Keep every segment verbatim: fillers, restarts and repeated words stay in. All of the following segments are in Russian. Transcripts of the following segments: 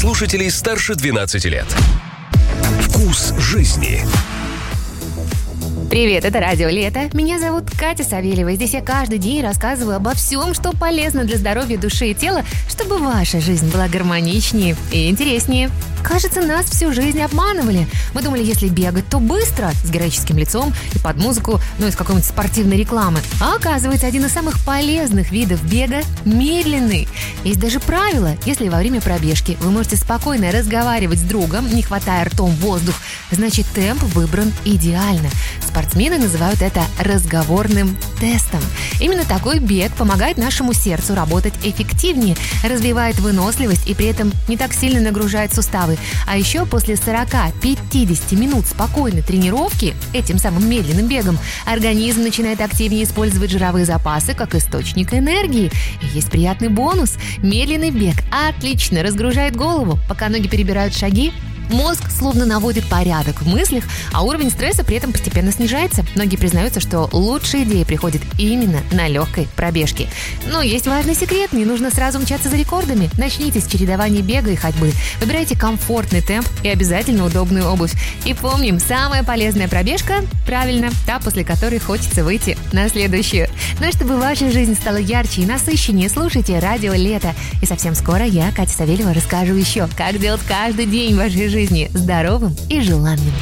слушателей старше двенадцати лет. Вкус жизни. Привет, это Радио Лето. Меня зовут Катя Савельева. Здесь я каждый день рассказываю обо всем, что полезно для здоровья души и тела, чтобы ваша жизнь была гармоничнее и интереснее. Кажется, нас всю жизнь обманывали. Мы думали, если бегать, то быстро, с героическим лицом и под музыку, ну, из какой-нибудь спортивной рекламы. А оказывается, один из самых полезных видов бега – медленный. Есть даже правило. Если во время пробежки вы можете спокойно разговаривать с другом, не хватая ртом воздух, значит, темп выбран идеально. Спортсмены называют это разговорным тестом. Именно такой бег помогает нашему сердцу работать эффективнее, развивает выносливость и при этом не так сильно нагружает суставы. А еще после сорок-пятьдесят минут спокойной тренировки этим самым медленным бегом организм начинает активнее использовать жировые запасы как источник энергии. И есть приятный бонус. Медленный бег отлично разгружает голову. Пока ноги перебирают шаги, мозг словно наводит порядок в мыслях, а уровень стресса при этом постепенно снижается. Многие признаются, что лучшие идеи приходят именно на легкой пробежке. Но есть важный секрет. Не нужно сразу мчаться за рекордами. Начните с чередования бега и ходьбы. Выбирайте комфортный темп и обязательно удобную обувь. И помним, самая полезная пробежка, правильно, та, после которой хочется выйти на следующую. Но чтобы ваша жизнь стала ярче и насыщеннее, слушайте Радио Лето. И совсем скоро я, Катя Савельева, расскажу еще, как делать каждый день вашей жизни здоровым и желанным.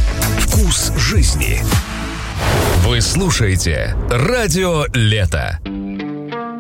Вкус жизни. Вы слушаете Радио Лето.